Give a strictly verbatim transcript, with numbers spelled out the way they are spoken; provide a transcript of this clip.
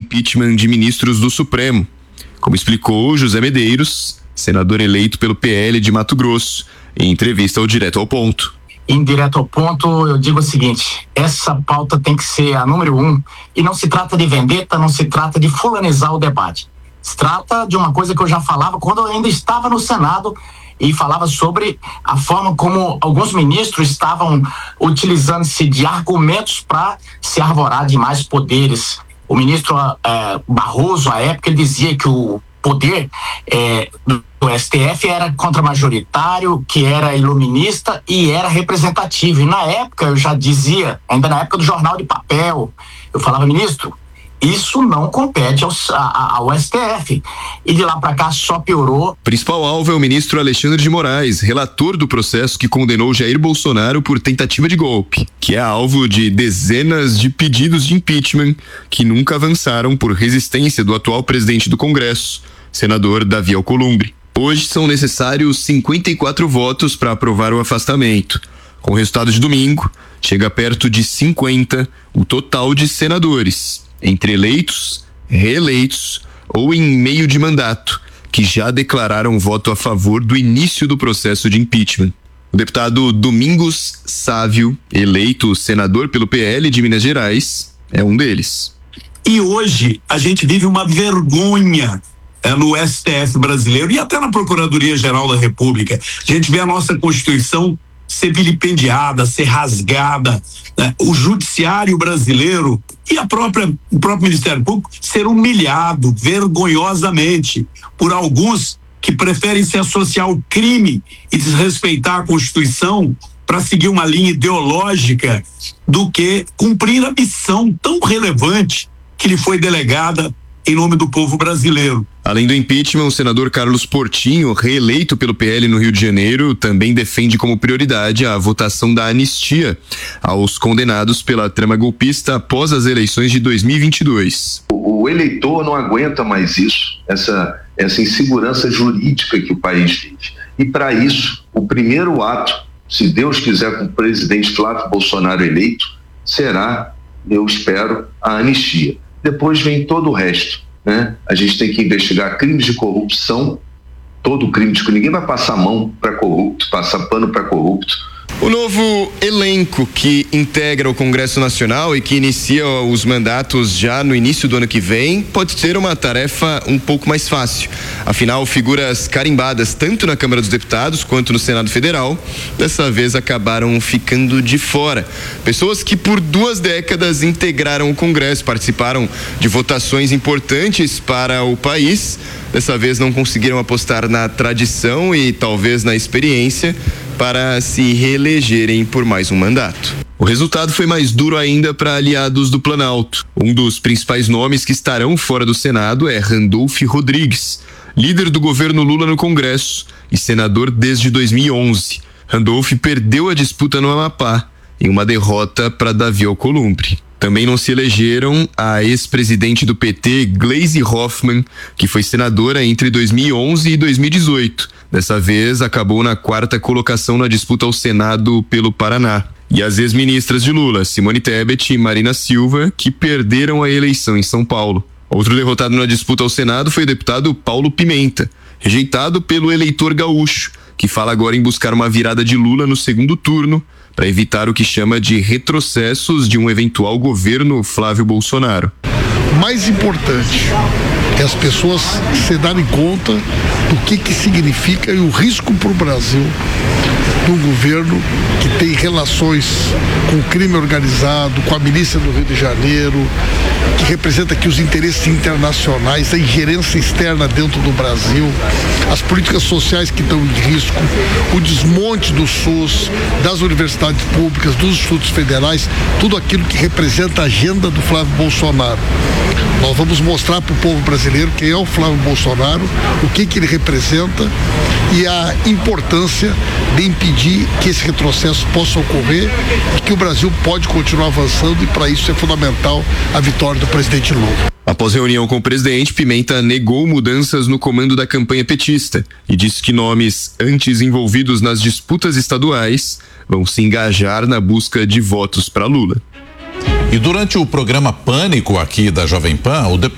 impeachment de ministros do Supremo, como explicou José Medeiros, senador eleito pelo P L de Mato Grosso, em entrevista ao Direto ao Ponto. Em Direto ao Ponto, eu digo o seguinte: essa pauta tem que ser a número um, e não se trata de vendetta, não se trata de fulanizar o debate. Se trata de uma coisa que eu já falava quando eu ainda estava no Senado e falava sobre a forma como alguns ministros estavam utilizando-se de argumentos para se arvorar de mais poderes. O ministro é, Barroso, à época, ele dizia que o poder é, do S T F era contramajoritário, que era iluminista e era representativo. E na época eu já dizia, ainda na época do jornal de papel, eu falava: ministro, isso não compete ao, a, ao S T F. E de lá para cá só piorou. Principal alvo é o ministro Alexandre de Moraes, relator do processo que condenou Jair Bolsonaro por tentativa de golpe, que é alvo de dezenas de pedidos de impeachment que nunca avançaram por resistência do atual presidente do Congresso, senador Davi Alcolumbre. Hoje são necessários cinquenta e quatro votos para aprovar o afastamento. Com o resultado de domingo, chega perto de cinquenta o total de senadores, entre eleitos, reeleitos ou em meio de mandato, que já declararam voto a favor do início do processo de impeachment. O deputado Domingos Sávio, eleito senador pelo P L de Minas Gerais, é um deles. E hoje a gente vive uma vergonha é, no S T F brasileiro e até na Procuradoria-Geral da República. A gente vê a nossa Constituição ser vilipendiada, ser rasgada, né? O judiciário brasileiro e a própria, o próprio Ministério Público ser humilhado vergonhosamente por alguns que preferem se associar ao crime e desrespeitar a Constituição para seguir uma linha ideológica do que cumprir a missão tão relevante que lhe foi delegada em nome do povo brasileiro. Além do impeachment, o senador Carlos Portinho, reeleito pelo P L no Rio de Janeiro, também defende como prioridade a votação da anistia aos condenados pela trama golpista após as eleições de dois mil e vinte e dois. O, o eleitor não aguenta mais isso, essa, essa insegurança jurídica que o país vive. E para isso, o primeiro ato, se Deus quiser, com o presidente Flávio Bolsonaro eleito, será, eu espero, a anistia. Depois vem todo o resto, né? A gente tem que investigar crimes de corrupção, todo crime de corrupção. Ninguém vai passar mão para corrupto, passar pano para corrupto. O novo elenco que integra o Congresso Nacional e que inicia os mandatos já no início do ano que vem pode ter uma tarefa um pouco mais fácil. Afinal, figuras carimbadas tanto na Câmara dos Deputados quanto no Senado Federal, dessa vez acabaram ficando de fora. Pessoas que por duas décadas integraram o Congresso, participaram de votações importantes para o país, dessa vez não conseguiram apostar na tradição e talvez na experiência para se reelegerem por mais um mandato. O resultado foi mais duro ainda para aliados do Planalto. Um dos principais nomes que estarão fora do Senado é Randolph Rodrigues, líder do governo Lula no Congresso e senador desde dois mil e onze. Randolph perdeu a disputa no Amapá em uma derrota para Davi Alcolumbre. Também não se elegeram a ex-presidente do P T, Gleisi Hoffmann, que foi senadora entre dois mil e onze e dois mil e dezoito. Dessa vez, acabou na quarta colocação na disputa ao Senado pelo Paraná. E as ex-ministras de Lula, Simone Tebet e Marina Silva, que perderam a eleição em São Paulo. Outro derrotado na disputa ao Senado foi o deputado Paulo Pimenta, rejeitado pelo eleitor gaúcho, que fala agora em buscar uma virada de Lula no segundo turno, para evitar o que chama de retrocessos de um eventual governo Flávio Bolsonaro. Mais importante é as pessoas se darem conta do que que significa e o risco para o Brasil de um governo que tem relações com o crime organizado, com a milícia do Rio de Janeiro, que representa aqui os interesses internacionais, a ingerência externa dentro do Brasil, as políticas sociais que estão em risco, o desmonte do SUS, das universidades públicas, dos institutos federais, tudo aquilo que representa a agenda do Flávio Bolsonaro. Nós vamos mostrar para o povo brasileiro quem é o Flávio Bolsonaro, o que que ele representa e a importância de impedir que esse retrocesso possa ocorrer e que o Brasil pode continuar avançando, e para isso é fundamental a vitória do presidente Lula. Após reunião com o presidente, Pimenta negou mudanças no comando da campanha petista e disse que nomes antes envolvidos nas disputas estaduais vão se engajar na busca de votos para Lula. E durante o programa Pânico aqui da Jovem Pan, o